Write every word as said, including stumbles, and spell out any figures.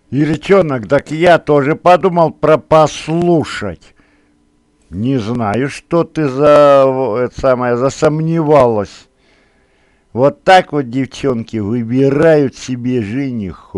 Ирчонок, так я тоже подумал про послушать. Не знаю, что ты за это самое засомневалась. Вот так вот девчонки выбирают себе женихов.